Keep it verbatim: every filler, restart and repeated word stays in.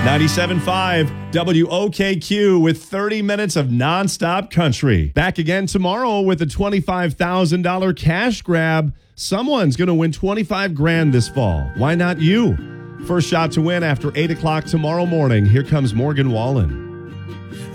ninety-seven point five W O K Q with thirty minutes of nonstop country. Back again tomorrow with a twenty-five thousand dollars cash grab. Someone's going to win twenty-five grand this fall. Why not you? First shot to win after eight o'clock tomorrow morning. Here comes Morgan Wallen.